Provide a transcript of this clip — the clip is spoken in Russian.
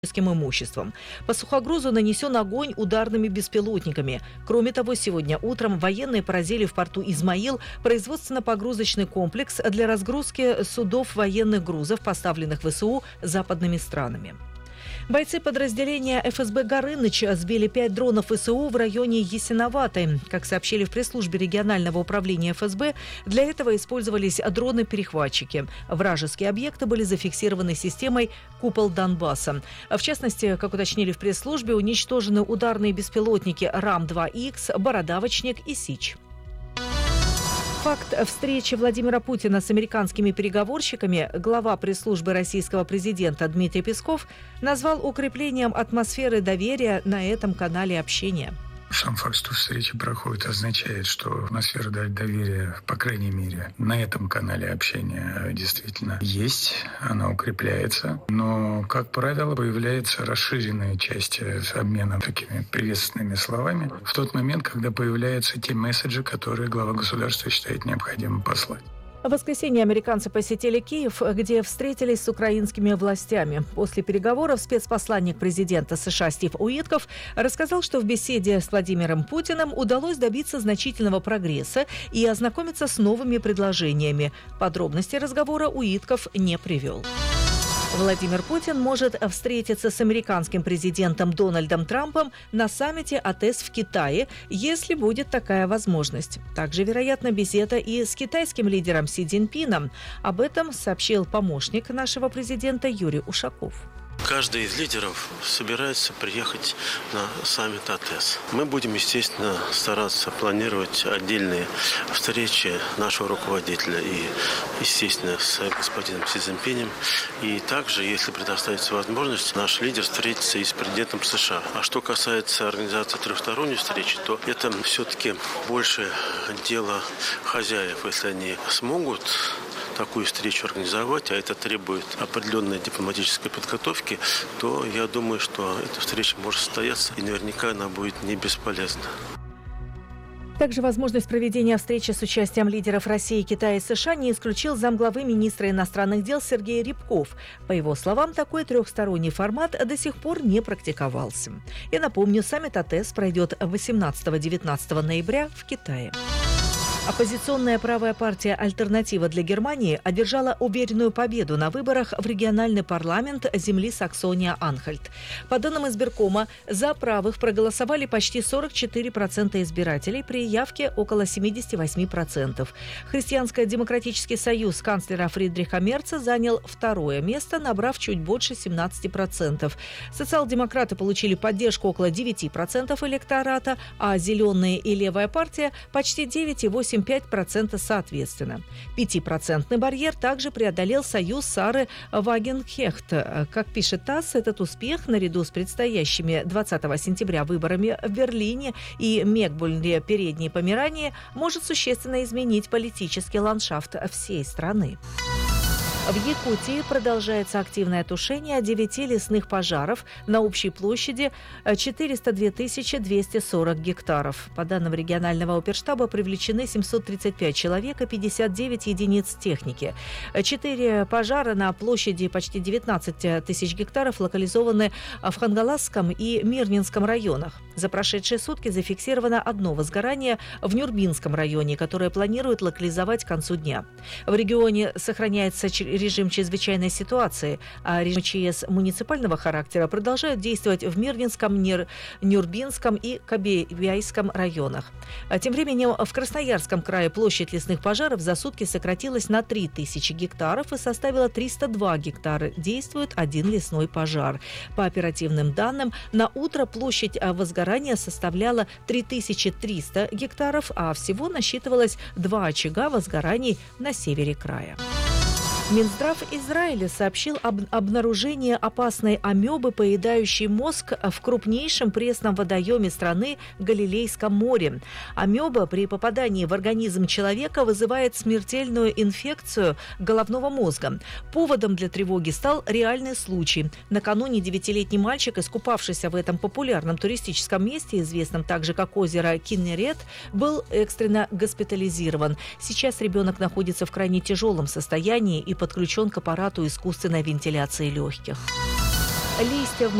имуществом. По сухогрузу нанесен огонь ударными беспилотниками. Кроме того, сегодня утром военные поразили в порту Измаил производственно-погрузочный комплекс для разгрузки судов военных грузов, поставленных ВСУ западными странами. Бойцы подразделения ФСБ «Горыныч» сбили 5 дронов ВСУ в районе Ясиноватой. Как сообщили в пресс-службе регионального управления ФСБ, для этого использовались дроны-перехватчики. Вражеские объекты были зафиксированы системой «Купол Донбасса». В частности, как уточнили в пресс-службе, уничтожены ударные беспилотники РАМ-2Х, «Бородавочник» и «Сич». Факт встречи Владимира Путина с американскими переговорщиками глава пресс-службы российского президента Дмитрий Песков назвал укреплением атмосферы доверия на этом канале общения. Сам факт, что встреча проходит, означает, что атмосфера доверия, по крайней мере, на этом канале общения действительно есть, она укрепляется. Но, как правило, появляется расширенная часть обмена такими приветственными словами в тот момент, когда появляются те месседжи, которые глава государства считает необходимым послать. В воскресенье американцы посетили Киев, где встретились с украинскими властями. После переговоров спецпосланник президента США Стив Уитков рассказал, что в беседе с Владимиром Путиным удалось добиться значительного прогресса и ознакомиться с новыми предложениями. Подробности разговора Уитков не привел. Владимир Путин может встретиться с американским президентом Дональдом Трампом на саммите АТЭС в Китае, если будет такая возможность. Также, вероятно, беседа и с китайским лидером Си Цзиньпином. Об этом сообщил помощник нашего президента Юрий Ушаков. Каждый из лидеров собирается приехать на саммит АТЭС. Мы будем, естественно, стараться планировать отдельные встречи нашего руководителя и, естественно, с господином Си Цзиньпинем. И также, если предоставится возможность, наш лидер встретится и с президентом США. А что касается организации трехсторонней встречи, то это все-таки больше дело хозяев. Если они смогут такую встречу организовать, а это требует определенной дипломатической подготовки, то я думаю, что эта встреча может состояться, и наверняка она будет не бесполезна. Также возможность проведения встречи с участием лидеров России, Китая и США не исключил замглавы министра иностранных дел Сергей Рябков. По его словам, такой трехсторонний формат до сих пор не практиковался. И напомню, саммит АТЭС пройдет 18-19 ноября в Китае. Оппозиционная правая партия «Альтернатива для Германии» одержала уверенную победу на выборах в региональный парламент земли Саксония-Анхальт. По данным избиркома, за правых проголосовали почти 44% избирателей, при явке около 78%. Христианско-демократический союз канцлера Фридриха Мерца занял второе место, набрав чуть больше 17%. Социал-демократы получили поддержку около 9% электората, а «Зеленые» и «Левая партия» почти 9,85% соответственно. 5% барьер также преодолел союз Сары Вагенхехт. Как пишет ТАСС, этот успех, наряду с предстоящими 20 сентября выборами в Берлине и Мекбульне Передней Померании, может существенно изменить политический ландшафт всей страны. В Якутии продолжается активное тушение 9 лесных пожаров на общей площади 402 240 гектаров. По данным регионального оперштаба, привлечены 735 человек и 59 единиц техники. 4 пожара на площади почти 19 тысяч гектаров локализованы в Хангаласском и Мирнинском районах. За прошедшие сутки зафиксировано одно возгорание в Нюрбинском районе, которое планируют локализовать к концу дня. В регионе сохраняется режим чрезвычайной ситуации, а режим ЧС муниципального характера продолжают действовать в Мирнинском, Нюрбинском и Кобеяйском районах. Тем временем в Красноярском крае площадь лесных пожаров за сутки сократилась на 3000 гектаров и составила 302 гектара. Действует один лесной пожар. По оперативным данным, на утро площадь возгорания составляла 3300 гектаров, а всего насчитывалось 2 очага возгораний на севере края. Минздрав Израиля сообщил об обнаружении опасной амебы, поедающей мозг, в крупнейшем пресном водоеме страны Галилейском море. Амеба при попадании в организм человека вызывает смертельную инфекцию головного мозга. Поводом для тревоги стал реальный случай. Накануне 9-летний мальчик, искупавшийся в этом популярном туристическом месте, известном также как озеро Киннерет, был экстренно госпитализирован. Сейчас ребенок находится в крайне тяжелом состоянии и подключен к аппарату искусственной вентиляции легких. листья в